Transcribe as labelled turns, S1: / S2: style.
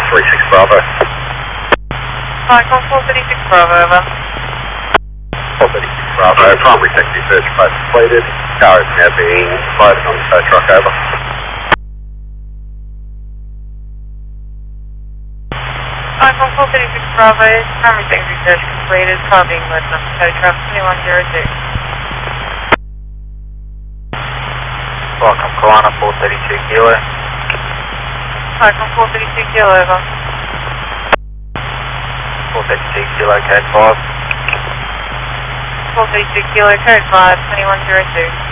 S1: 436 Bravo.
S2: Icon 436 Bravo, over.
S1: 436 Bravo, primary secondary search both completed. Car is now being loaded on the tow truck, over.
S2: Icon 436 Bravo, primary secondary search completed, car being loaded on the tow truck, 2102.
S3: Welcome, Kalana 432 Kilo.
S2: Icon 432 Kilo, over.
S3: 432 Kilo, code 5.
S2: 432 Kilo, code 5, 2102.